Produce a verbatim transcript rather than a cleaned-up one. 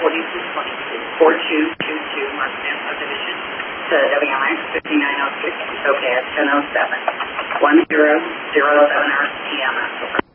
forty-two twenty-two, four-two two two, Marston Subdivision, to W M X fifty-nine oh six, okay, at ten oh seven, one zero zero seven hours P M.